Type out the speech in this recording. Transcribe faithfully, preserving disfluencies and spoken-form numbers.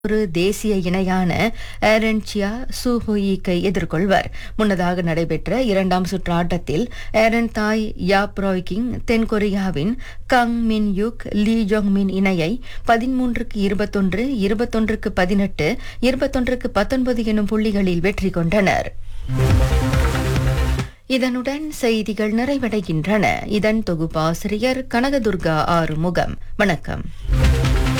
ஒரு தேசிய இணையான ஏரன் சியா சூஹுயிக்கை எதிர்கொள்வர். முன்னதாக நடைபெற்ற இரண்டாம் சுற்று ஆட்டத்தில் ஏரன் தாய் யாப்ராய் கிங் தென்கொரியாவின் கங் மின் யுக் லீ ஜோங் மின் இணையை பதிமூன்றுக்கு இருபத்தொன்று இருபத்தொன்றுக்கு பதினெட்டு இருபத்தொன்றுக்கு பத்தொன்பது எனும் புள்ளிகளில் வெற்றி கொண்டனர். இதனுடன் செய்திகள் நிறைவடைகின்றன. இதன் தொகுப்பாசிரியர் கனகதுர்கா ஆறுமுகம். வணக்கம்.